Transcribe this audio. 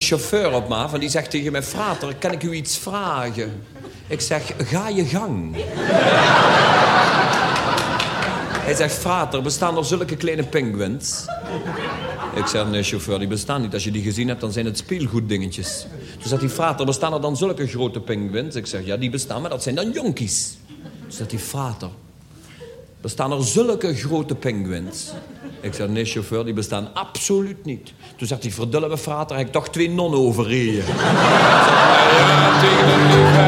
chauffeur op me af en die zegt tegen mij... Frater, kan ik u iets vragen? Ik zeg, ga je gang. Hij zegt, Frater, bestaan er zulke kleine penguins? Ik zeg, nee, chauffeur, die bestaan niet. Als je die gezien hebt, dan zijn het speelgoeddingetjes. Toen zegt hij, Frater, bestaan er dan zulke grote penguins? Ik zeg, ja, die bestaan, maar dat zijn dan jonkies. Toen zegt hij, Frater, bestaan er zulke grote penguins? Ik zeg, nee, chauffeur, die bestaan absoluut niet. Toen zegt hij, verdulle me, Frater, heb ik toch 2 nonnen overreden. Ik zeg, ja, tegen een